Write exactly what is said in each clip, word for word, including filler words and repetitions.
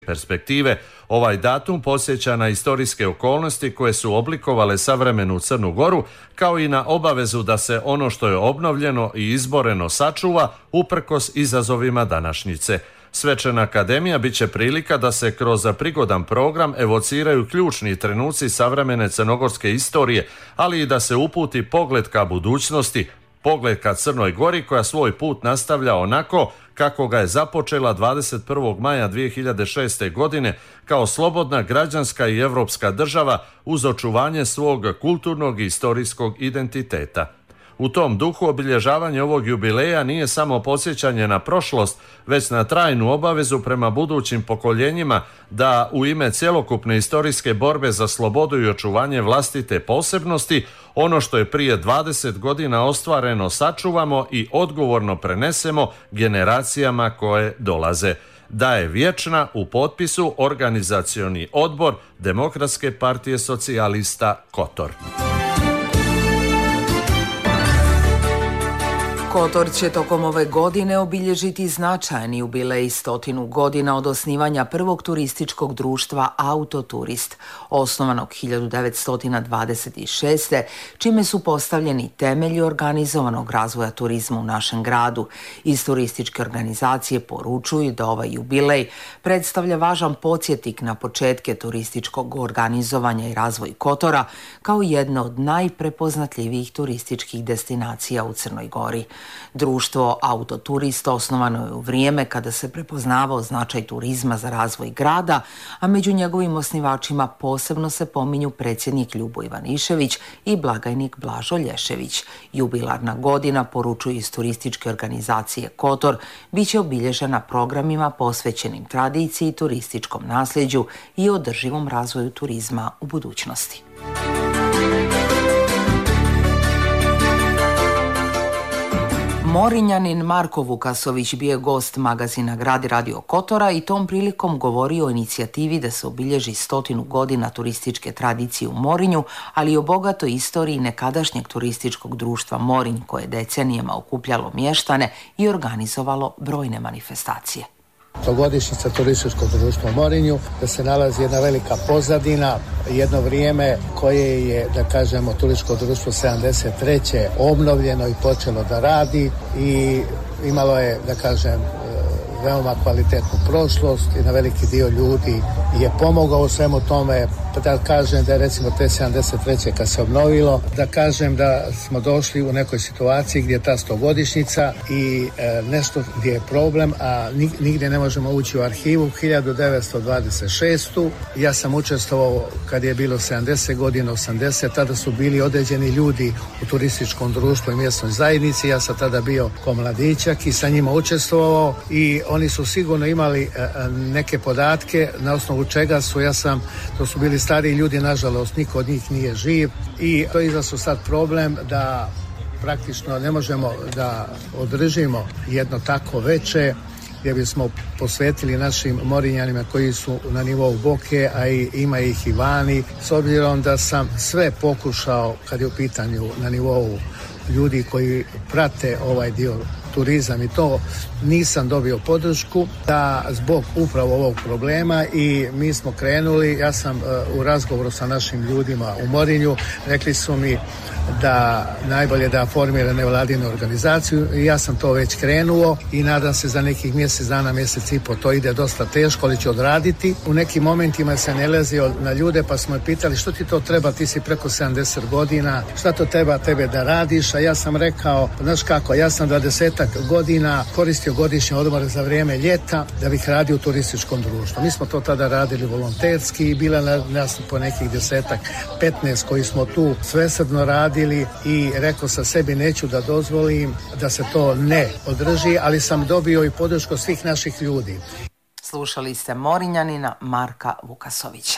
perspektive, ovaj datum podsjeća na istorijske okolnosti koje su oblikovale savremenu Crnu Goru, kao i na obavezu da se ono što je obnovljeno i izboreno sačuva uprkos izazovima današnjice. Svečana akademija bit će prilika da se kroz prigodan program evociraju ključni trenuci savremene crnogorske istorije, ali i da se uputi pogled ka budućnosti, pogled ka Crnoj Gori koja svoj put nastavlja onako kako ga je započela dvadeset prvog maja dvije hiljade šeste. godine kao slobodna građanska i europska država uz očuvanje svog kulturnog i historijskog identiteta. U tom duhu obilježavanje ovog jubileja nije samo podsjećanje na prošlost, već na trajnu obavezu prema budućim pokoljenjima da u ime cjelokupne historijske borbe za slobodu i očuvanje vlastite posebnosti ono što je prije dvadeset godina ostvareno sačuvamo i odgovorno prenesemo generacijama koje dolaze. Da je vječna u potpisu organizacioni odbor Demokratske partije socijalista Kotor. Kotor će tokom ove godine obilježiti značajan jubilej stotinu godina od osnivanja prvog turističkog društva Autoturist, osnovanog hiljadu devetsto dvadeset šeste. čime su postavljeni temelji organizovanog razvoja turizma u našem gradu. Iz turističke organizacije poručuju da ovaj jubilej predstavlja važan podsjetnik na početke turističkog organizovanja i razvoj Kotora kao jedne od najprepoznatljivijih turističkih destinacija u Crnoj Gori. Društvo Autoturist osnovano je u vrijeme kada se prepoznavao značaj turizma za razvoj grada, a među njegovim osnivačima posebno se pominju predsjednik Ljubo Ivanišević i blagajnik Blažo Lješević. Jubilarna godina, poručuju iz turističke organizacije Kotor, bit će obilježena programima posvećenim tradiciji, turističkom nasljeđu i održivom razvoju turizma u budućnosti. Morinjanin Marko Vukasović bio je gost magazina Grad i Radio Kotora i tom prilikom govorio o inicijativi da se obilježi stotinu godina turističke tradicije u Morinju, ali i o bogatoj istoriji nekadašnjeg turističkog društva Morinj koje je decenijama okupljalo mještane i organizovalo brojne manifestacije. Godišnjica turističkog društva u Morinju, da se nalazi jedna velika pozadina, jedno vrijeme koje je, da kažemo, turističko društvo sedamdeset treće obnovljeno i počelo da radi i imalo je, da kažem, veoma kvalitetnu prošlost i na veliki dio ljudi je pomogao u svemu tome. Da kažem da je recimo te sedamdeset treće kad se obnovilo, da kažem da smo došli u nekoj situaciji gdje je ta stogodišnjica i e, nešto gdje je problem, a nigdje ne možemo ući u arhivu. hiljadu devetsto dvadeset šeste. Ja sam učestvovao kad je bilo sedamdeset godina, osamdeset, tada su bili određeni ljudi u turističkom društvu i mjesnoj zajednici. Ja sam tada bio ko mladićak i sa njima učestvovao i oni su sigurno imali e, neke podatke na osnovu čega su, ja sam, to su bili stariji ljudi, nažalost niko od njih nije živ i to je izazvao sad problem da praktično ne možemo da održimo jedno tako veće gdje bismo posvetili našim Morinjanima koji su na nivou Boke, a i ima ih i vani. S obzirom da sam sve pokušao kad je u pitanju na nivou ljudi koji prate ovaj dio turizam i to, nisam dobio podršku da zbog upravo ovog problema i mi smo krenuli, ja sam uh, u razgovoru sa našim ljudima u Morinju, rekli su mi da najbolje da formira nevladinu organizaciju i ja sam to već krenuo i nadam se za nekih mjesec dana, mjesec i po, to ide dosta teško, ali ću odraditi. U nekim momentima se nalazio na ljude pa smo je pitali što ti to treba, ti si preko sedamdeset godina, šta to treba tebe da radiš, a ja sam rekao, znaš kako, ja sam dvadesetak godina koristio godišnje odmore za vrijeme ljeta da bih radio u turističkom društvu. Mi smo to tada radili volonterski i bila na, nas po nekih desetak, petnaest koji smo tu svesrdno radili i rekao sa sebi neću da dozvolim da se to ne održi, ali sam dobio i podršku svih naših ljudi. Slušali ste Morinjanina Marka Vukasovića.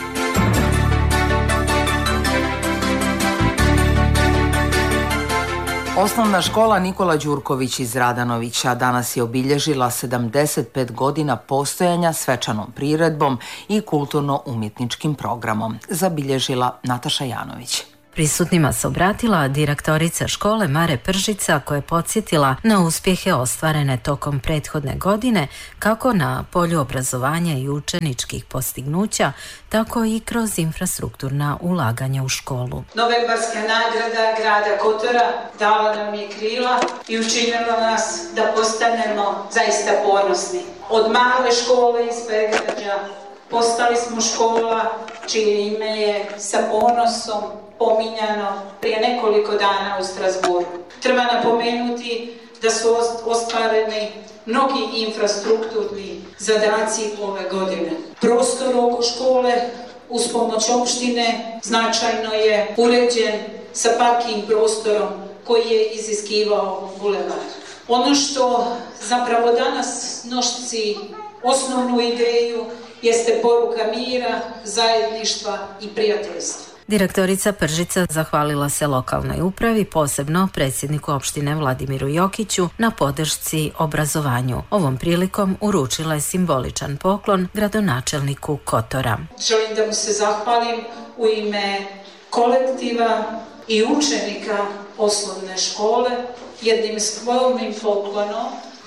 Osnovna škola Nikola Đurković iz Radanovića danas je obilježila sedamdeset pet godina postojanja svečanom priredbom i kulturno-umjetničkim programom, zabilježila Nataša Janović. Prisutnima se obratila direktorica škole Mare Pržica, koja je podsjetila na uspjehe ostvarene tokom prethodne godine, kako na polju obrazovanja i učeničkih postignuća, tako i kroz infrastrukturna ulaganja u školu. Novembarska nagrada grada Kotora dala nam je krila i učinila nas da postanemo zaista ponosni. Od male škole iz Pegrađa postali smo škola čije ime je sa ponosom pominjano prije nekoliko dana u Strasbourgu. Treba napomenuti da su ostvareni mnogi infrastrukturni zadaci ove godine. Prostor oko škole uz pomoć opštine značajno je uređen sa parking prostorom koji je iziskivao bulevar. Ono što zapravo danas nosi osnovnu ideju jeste poruka mira, zajedništva i prijateljstva. Direktorica Pržica zahvalila se lokalnoj upravi, posebno predsjedniku opštine Vladimiru Jokiću, na podršci obrazovanju. Ovom prilikom uručila je simboličan poklon gradonačelniku Kotora. Želim da mu se zahvalim u ime kolektiva i učenika osnovne škole jednim skromnim poklonom,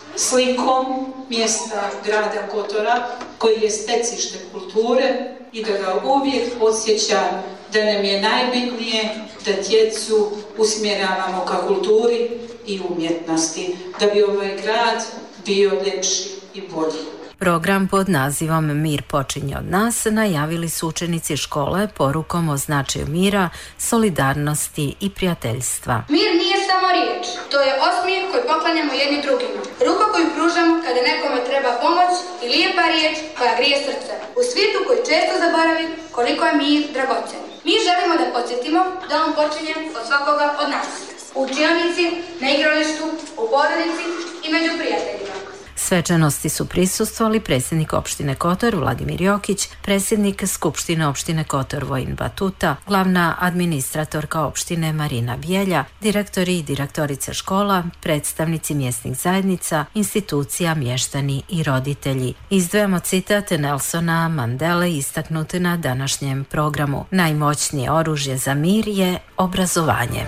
slikom mjesta grada Kotora koji je stecište kulture i da ga uvijek podsjeća da nam je najbitnije da djecu usmjeravamo ka kulturi i umjetnosti, da bi ovaj grad bio ljepši i bolji. Program pod nazivom Mir počinje od nas najavili su učenici škole porukom o značaju mira, solidarnosti i prijateljstva. Mir nije samo riječ, to je osmijeh koji poklanjamo jedni drugima. Ruka koju pružamo kada nekome treba pomoć i lijepa riječ koja grije srce. U svijetu koji često zaboravi koliko je mir dragocen. Mi želimo da podsjetimo da on počinje od svakoga od nas. U učionici, na igralištu, u porodici i među prijateljima. Svečanosti su prisustvovali predsjednik opštine Kotor Vladimir Jokić, predsjednik Skupštine opštine Kotor Vojin Batuta, glavna administratorka opštine Marina Bijelja, direktori i direktorice škola, predstavnici mjesnih zajednica, institucija, mještani i roditelji. Izdvajamo citat Nelsona Mandele istaknut na današnjem programu. Najmoćnije oružje za mir je obrazovanje.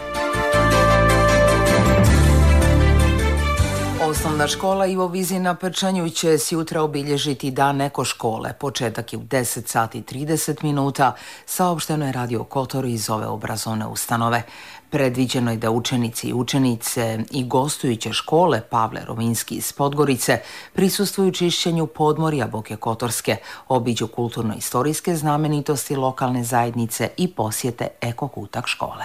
Osnovna škola Ivo Vizi na Prčanju će sjutra obilježiti dan eko škole. Početak je u deset sati i trideset minuta, saopšteno je Radio Kotor iz ove obrazovne ustanove. Predviđeno je da učenici i učenice i gostujuće škole Pavle Rovinski iz Podgorice prisustvuju čišćenju podmorja Boke Kotorske, obiđu kulturno-istorijske znamenitosti lokalne zajednice i posjete eko kutak škole.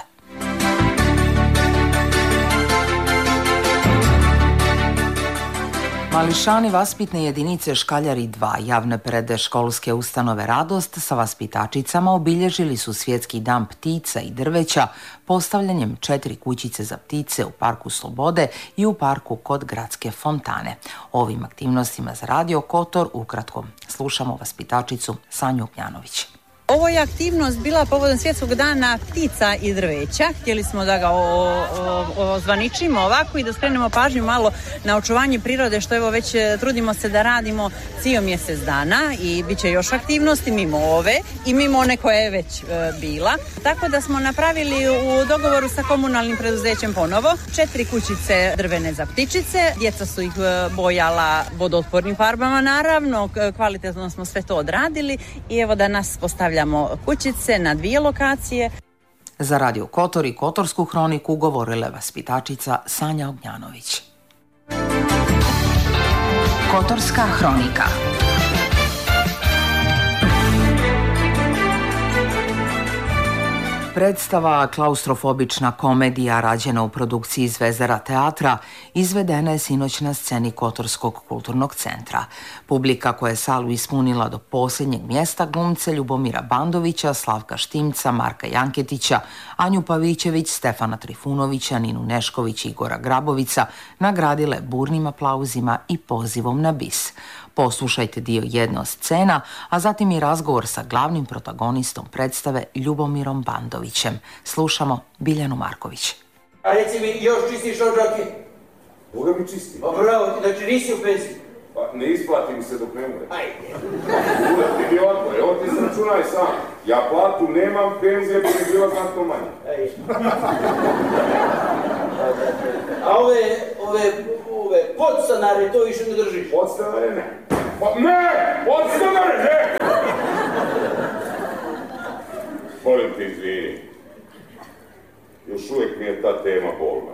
Mališani vaspitne jedinice Škaljari dva javne predškolske ustanove Radost sa vaspitačicama obilježili su Svjetski dan ptica i drveća postavljanjem četiri kućice za ptice u Parku Slobode i u parku kod Gradske fontane. Ovim aktivnostima za Radio Kotor ukratko slušamo vaspitačicu Sanju Ognjanović. Ovo je aktivnost bila povodom Svjetskog dana ptica i drveća. Htjeli smo da ga ozvaničimo ovako i da skrenemo pažnju malo na očuvanje prirode, što evo već trudimo se da radimo cijel mjesec dana i bit će još aktivnosti mimo ove i mimo one koja je već e, bila. Tako da smo napravili u dogovoru sa komunalnim preduzećem ponovo četiri kućice drvene za ptičice. Djeca su ih bojala vodootpornim farbama, naravno, kvalitetno smo sve to odradili i evo danas postavljamo kućice na dvije lokacije. Za Radio Kotor i Kotorsku hroniku govorila je vaspitačica Sanja Ognjanović. Kotorska hronika. Predstava Klaustrofobična komedija rađena u produkciji Zvezdara teatra izvedena je sinoć na sceni Kotorskog kulturnog centra. Publika koja je salu ispunila do posljednjeg mjesta glumce Ljubomira Bandovića, Slavka Štimca, Marka Janketića, Anju Pavićević, Stefana Trifunovića, Ninu Nešković i Igora Grabovica nagradile burnim aplauzima i pozivom na bis. Poslušajte dio jedne od scena, a zatim i razgovor sa glavnim protagonistom predstave Ljubomirom Bandovićem. Slušamo Biljanu Marković. A reci mi, još čistiš odžake? Boga mi čistim. Pa bravo, znači nisi u penziji? Pa ne isplati mi se dok ne umre. Ajde. Boga, ti mi odmoj, ovo ti sračunaj sam. Ja platu nemam, penzije bi mi bila znatno manje. A ove, ove, ove podstanare, to više ne držiš? Podstanare ne. Pa, ne! Podstanare ne! Molim ti izvini. Još uvijek mi je ta tema bolna.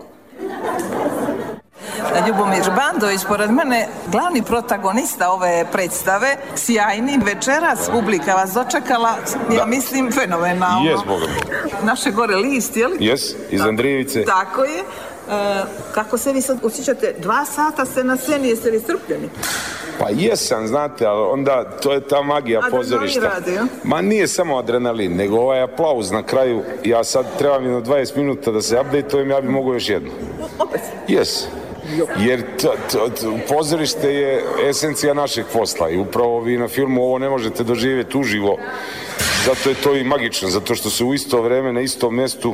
Ljubomir Bandović, pored mene, glavni protagonista ove predstave, sjajni, večeras publika vas dočekala, ja mislim, fenomenalno. Jes, Boga. Naše gore list, je li? Jes, iz Andrijevice. Tako je. E, kako se vi sad osjećate? Dva sata ste na sceni, jeste li strpljeni? Pa jesam, znate, ali onda to je ta magija pozorišta. Adrenalin radi, ja? Ma nije samo adrenalin, nego ovaj aplauz na kraju. Ja sad trebam jedno dvadeset minuta da se updateujem, ja bi mogu još jedno. Opet? Jes. Jer to, to, to, pozorište je esencija našeg posla i upravo vi na filmu ovo ne možete doživjeti uživo. Zato je to i magično, zato što se u isto vrijeme na istom mjestu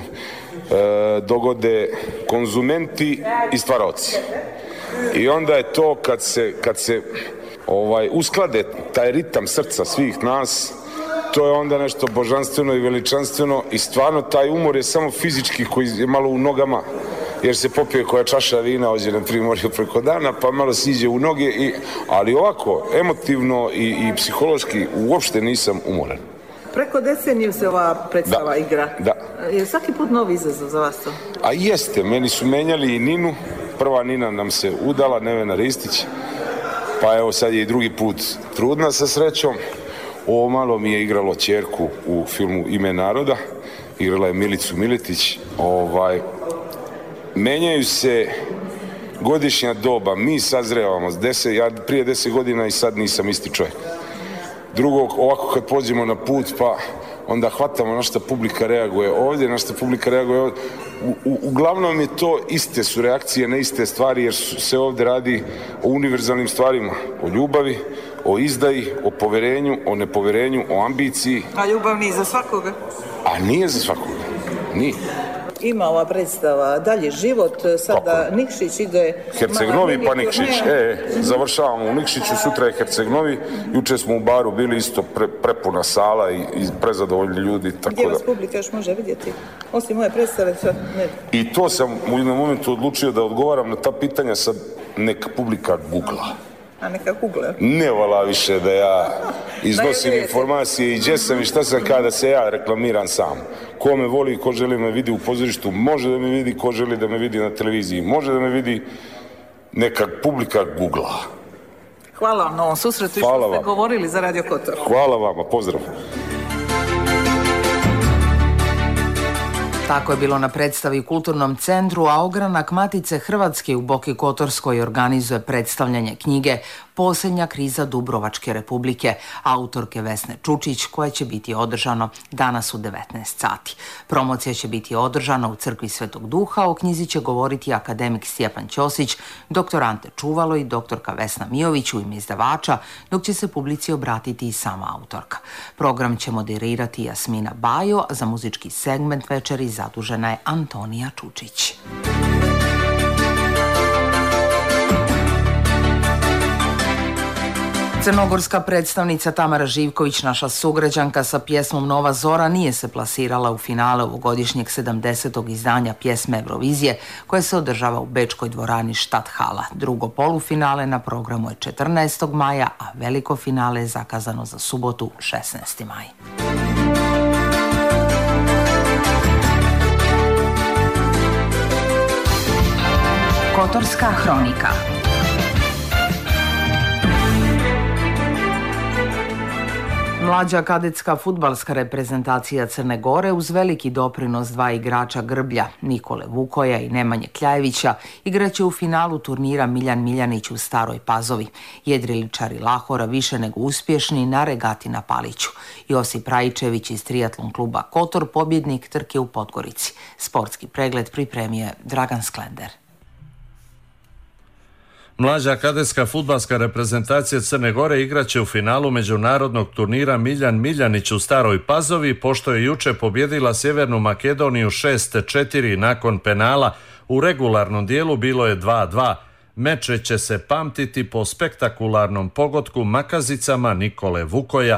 e, dogode konzumenti i stvaraoci. I onda je to kad se, kad se ovaj, usklade taj ritam srca svih nas, to je onda nešto božanstveno i veličanstveno i stvarno taj umor je samo fizički koji je malo u nogama, jer se popije koja čaša vina ovdje na Primorju preko dana, pa malo siđe u noge, i, ali ovako, emotivno i, i psihološki uopšte nisam umoran. Preko deceniju se ova predstava da, igra. Da. Je svaki put novi izazov za vas to? A jeste, meni su menjali i Ninu. Prva Nina nam se udala, Nevena Ristić, pa evo sad je i drugi put trudna sa srećom. Ovo malo mi je igralo ćerku u filmu Ime naroda, igrala je Milicu Miletić. Ovaj, menjaju se godišnja doba, mi sazrevamo, deset, ja prije deset godina i sad nisam isti čovjek. Drugo, ovako kad pođemo na put, pa onda hvatamo na što publika reaguje ovdje, na što publika reaguje ovdje. U, u, uglavnom je to iste su reakcije na iste stvari, jer su, se ovdje radi o univerzalnim stvarima, o ljubavi, o izdaji, o poverenju, o nepoverenju, o ambiciji. A ljubav nije za svakoga? A nije za svakoga, nije. Ima ova predstava Dalji život, sada Tako. Nikšić ide... Herceg-Novi pa Nikšić, e, završavamo u Nikšiću, sutra je Herceg-Novi, juče smo u baru bili isto pre, prepuna sala i, i prezadovoljni ljudi, tako Gdje da... vas publika još može vidjeti? Osim moje predstave, sad ne... I to sam u jednom momentu odlučio da odgovaram na ta pitanja, sad neka publika googla. A neka google. Ne vola više da ja iznosim informacije i gdje sam i šta sam kada se ja reklamiram sam. Ko me voli, ko želi me vidi u pozorištu, može da me vidi, ko želi da me vidi na televiziji, može da me vidi, neka publika googla. Hvala vam na ovom susretu i što ste govorili za Radio Kotor. Hvala vama, pozdrav. Tako je bilo na predstavi u Kulturnom centru, a ogranak Matice Hrvatske u Boki Kotorskoj organizuje predstavljanje knjige Posljednja kriza Dubrovačke republike, autorke Vesne Čučić, koje će biti održano danas u devetnaest sati. Promocija će biti održana u Crkvi Svetog Duha, o knjizi će govoriti akademik Stjepan Ćosić, doktor Ante Čuvalo i doktorka Vesna Mijović u ime izdavača, dok će se publici obratiti i sama autorka. Program će moderirati Jasmina Bajo, a za muzički segment večeri zadužena je Antonija Čučić. Crnogorska predstavnica Tamara Živković, naša sugrađanka sa pjesmom Nova Zora, nije se plasirala u finale ovogodišnjeg sedamdesetog izdanja pjesme Eurovizije, koje se održava u bečkoj dvorani Stadthala. Drugo polufinale na programu je četrnaestog maja, a veliko finale je zakazano za subotu šesnaesti maj. Kotorska hronika. Mlađa kadetska fudbalska reprezentacija Crne Gore uz veliki doprinos dva igrača Grblja, Nikole Vukoja i Nemanje Kljajevića, igraće u finalu turnira Miljan Miljanić u Staroj Pazovi. Jedriličari Lahora više nego uspješni na regati na Paliću. Josip Rajičević iz triatlon kluba Kotor, pobjednik trke u Podgorici. Sportski pregled pripremio je Dragan Sklender. Mlađa kadetska fudbalska reprezentacija Crne Gore igraće u finalu međunarodnog turnira Miljan Miljanić u Staroj Pazovi, pošto je juče pobjedila Sjevernu Makedoniju šest četiri nakon penala. U regularnom dijelu bilo je dva dva. Meče će se pamtiti po spektakularnom pogotku makazicama Nikole Vukoja.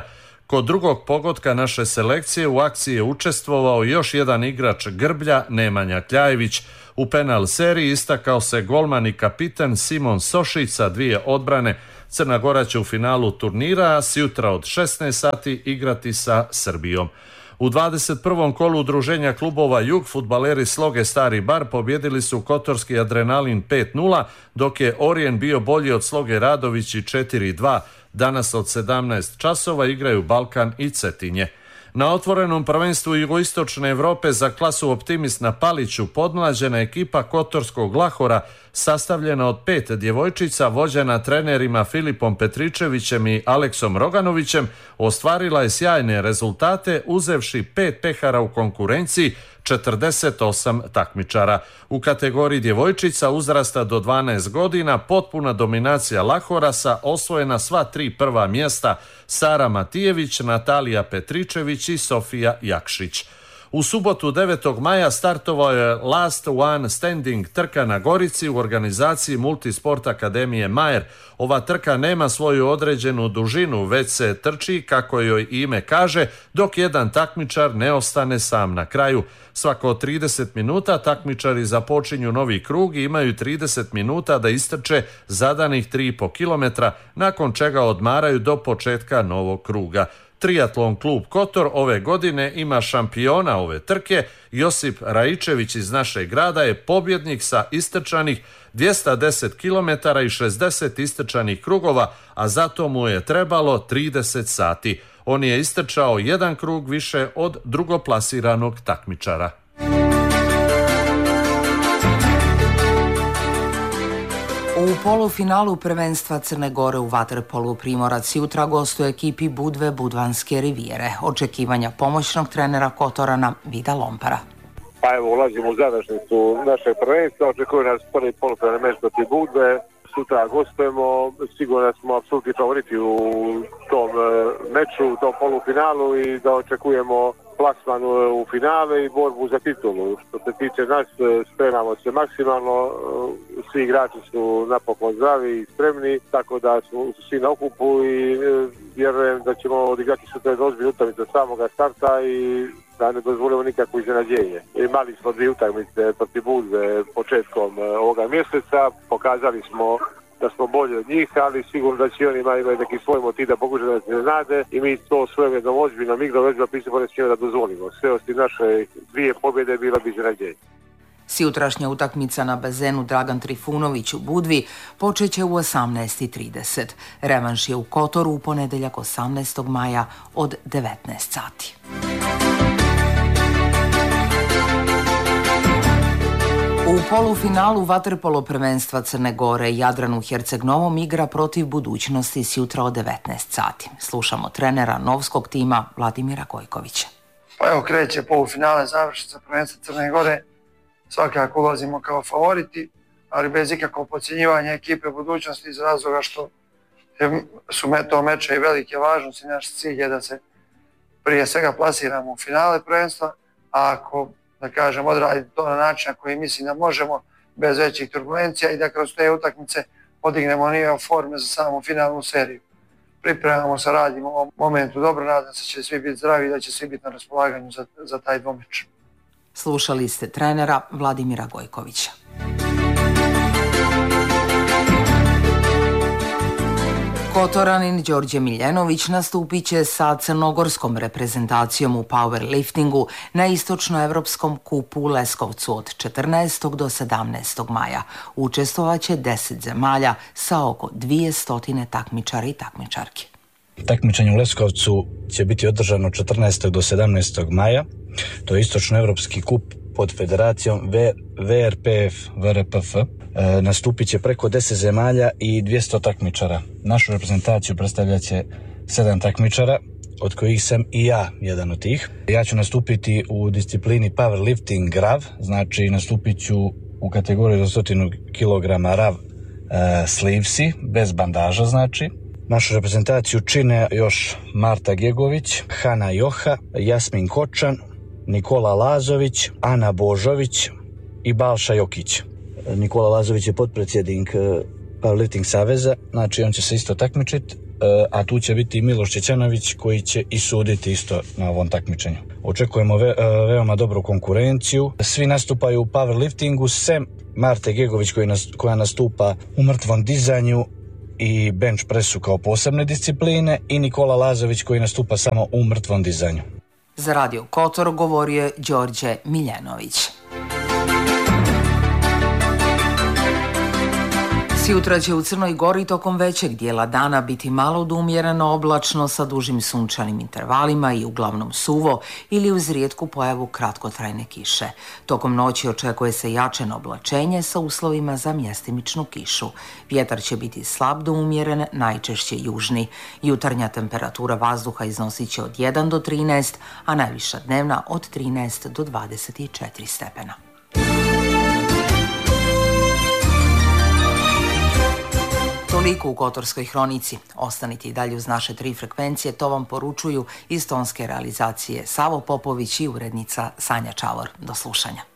Kod drugog pogotka naše selekcije u akciji je učestvovao još jedan igrač Grblja, Nemanja Kljajević. U penal seriji istakao se golman i kapitan Simon Sošić sa dvije odbrane. Crna Gora će u finalu turnira sjutra od šesnaest sati igrati sa Srbijom. U dvadeset prvom kolu udruženja klubova Jug fudbaleri Sloge Stari Bar pobjedili su kotorski Adrenalin pet nula, dok je Orijen bio bolji od Sloge Radovići četiri dva. Danas od sedamnaest časova igraju Balkan i Cetinje. Na otvorenom prvenstvu jugoistočne Europe za klasu Optimist na Paliću podmlađena ekipa kotorskog Lahora sastavljena od pet djevojčica vođena trenerima Filipom Petričevićem i Aleksom Roganovićem ostvarila je sjajne rezultate uzevši pet pehara u konkurenciji, četrdeset osam takmičara. U kategoriji djevojčica uzrasta do dvanaest godina potpuna dominacija Lahorasa, osvojena sva tri prva mjesta: Sara Matijević, Natalija Petričević i Sofija Jakšić. U subotu devetog maja startovao je Last One Standing trka na Gorici u organizaciji Multisport Akademije Majer. Ova trka nema svoju određenu dužinu, već se trči, kako joj ime kaže, dok jedan takmičar ne ostane sam na kraju. Svako trideset minuta takmičari započinju novi krug i imaju trideset minuta da istrče zadanih tri i po kilometra, nakon čega odmaraju do početka novog kruga. Triatlon klub Kotor ove godine ima šampiona ove trke. Josip Raičević iz našeg grada je pobjednik sa istrčanih dvjesto deset kilometara i šezdeset istrčanih krugova, a zato mu je trebalo trideset sati. On je istrčao jedan krug više od drugoplasiranog takmičara. U polufinalu prvenstva Crne Gore u vaterpolu Primorac jutra gostuje ekipi Budve Budvanske rivijere. Očekivanja pomoćnog trenera Kotorana Vida Lompara. Pa evo, ulazimo u završnicu našeg prvenstva, očekuje nas prvi polufinalni meč protiv Budve. Sutra gostujemo, sigurno smo apsolutni favoriti u tom meču, u tom polufinalu i da očekujemo plasman u finale i borbu za titulu. Što se tiče nas, spremamo se maksimalno, svi igrači su napokon zdravi i spremni, tako da smo svi na okupu i vjerujem da ćemo odigrati sutra ozbiljnu utakmicu od samoga starta i da ne dozvolimo nikakvo iznenađenje. Imali smo dvije utakmice protiv Budve početkom ovoga mjeseca, pokazali smo da smo bolji od njih, ali sigurno da će oni imaju neki svoj motiv da pokušaju da se ne znade i mi to svojom jednom ozbiljnom igrom već zapisimo ne smijemo da dozvolimo. Sve osim naše dvije pobjede bila bi iznenađenje. Sjutrašnja utakmica na bazenu Dragan Trifunović u Budvi počeće u osamnaest i trideset. Revanš je u Kotoru u ponedjeljak osamnaestog maja od devetnaest sati. U polufinalu vaterpolo prvenstva Crne Gore Jadran u Herceg-Novom igra protiv Budućnosti sjutra od devetnaest sati. Slušamo trenera novskog tima Vladimira Gojkovića. Pa evo, kreće polufinale završnica prvenstva Crne Gore. Svakako ulazimo kao favoriti, ali bez ikakvog podcjenjivanja ekipe Budućnosti iz razloga što su to meče i velike važnosti. Naš cilj je da se prije svega plasiramo u finale prvenstva, a ako da kažem, odraditi to na način na koji mislim da možemo, bez većih turbulencija i da kroz te utakmice podignemo nivo forme za samu finalnu seriju. Pripremamo se, radimo u ovom momentu dobro, nadam se da će svi biti zdravi i da će svi biti na raspolaganju za, za taj dvomeč. Slušali ste trenera Vladimira Gojkovića. Kotoranin Đorđe Miljenović nastupit će sa crnogorskom reprezentacijom u powerliftingu na istočnoevropskom kupu u Leskovcu od četrnaestog do sedamnaestog maja. Učestvovat će deset zemalja sa oko dvjesto takmičara i takmičarki. Takmičenje u Leskovcu će biti održano četrnaestog do sedamnaestog maja. To je istočnoevropski kup pod federacijom V R P F V R P F. E, nastupit će preko deset zemalja i dvjesto takmičara. Našu reprezentaciju predstavljat će sedam takmičara, od kojih sam i ja jedan od tih. Ja ću nastupiti u disciplini powerlifting R A V, znači nastupit ću u kategoriji do sto kilograma R A V e, slivsi, bez bandaža znači. Našu reprezentaciju čine još Marta Gegović, Hana Joha, Jasmin Kočan, Nikola Lazović, Ana Božović i Balša Jokić. Nikola Lazović je potpredsjednik Powerlifting saveza, znači on će se isto takmičiti. a tu će biti i Miloš Čećanović koji će i suditi isto na ovom takmičenju. Očekujemo ve, veoma dobru konkurenciju. Svi nastupaju u powerliftingu, sem Marte Gegović koji nas, koja nastupa u mrtvom dizanju i bench pressu kao posebne discipline i Nikola Lazović koji nastupa samo u mrtvom dizanju. Za Radio Kotor govorio je Đorđe Miljenović. Sutra će u Crnoj Gori tokom većeg dijela dana biti malo do umjereno oblačno sa dužim sunčanim intervalima i uglavnom suvo ili uz rijetku pojavu kratkotrajne kiše. Tokom noći očekuje se jačeno oblačenje sa uslovima za mjestimičnu kišu. Vjetar će biti slab do umjeren, najčešće južni. Jutarnja temperatura vazduha iznosit će od jedan do trinaest, a najviša dnevna od trinaest do dvadeset četiri stepena. Toliko u Kotorskoj hronici. Ostanite i dalje uz naše tri frekvencije, to vam poručuju iz tonske realizacije Savo Popović i urednica Sanja Čavor. Do slušanja.